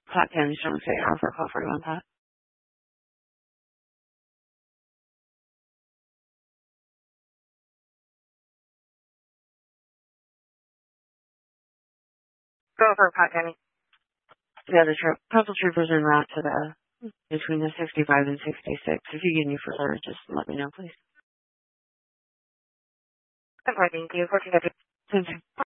Pat Penny's don't say offer call for you on Pat. Go for Pat Penny. Yeah, the couple troopers en route to the between the 65 and 66. If you get any further, just let me know, please. Thank you. 14